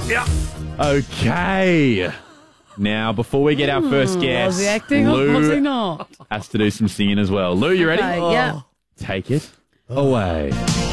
Yeah. Okay. Now, before we get our first guess, Was he acting or was he Lou not? has to do some singing as well. Lou, you ready? Okay, yeah. Take it away.